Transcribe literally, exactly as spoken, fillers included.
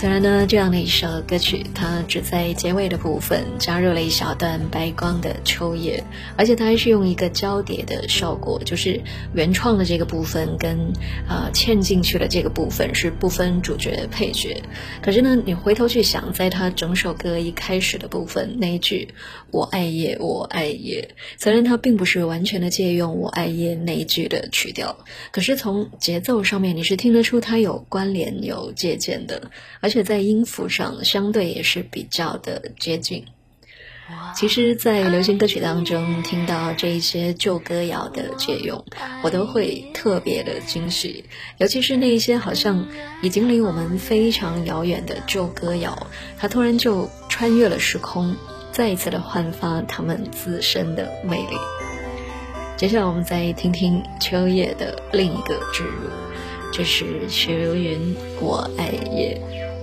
虽然呢这样的一首歌曲它只在结尾的部分加入了一小段白光的秋叶，而且它还是用一个交叠的效果，就是原创的这个部分跟呃嵌进去的这个部分是不分主角配角。可是呢你回头去想，在它整首歌一开始的部分那一句我爱夜我爱夜，虽然它并不是完全的借用我爱夜那一句的曲调，可是从节奏上面你是听得出它有关联有借鉴的，而且在音符上相对也是比较的接近。其实在流行歌曲当中听到这一些旧歌谣的借用，我都会特别的惊喜，尤其是那一些好像已经离我们非常遥远的旧歌谣，它突然就穿越了时空，再一次的焕发它们自身的魅力。接下来我们再听听秋叶的另一个之入，这是许茹芸我爱夜。